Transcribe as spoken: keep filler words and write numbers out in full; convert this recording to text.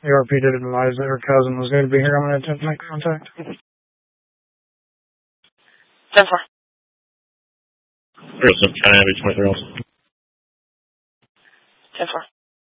The R P did advise that her cousin was going to be here. I'm going to attempt to make contact. ten four. Chris, I'm trying to have you twenty-three also. ten four.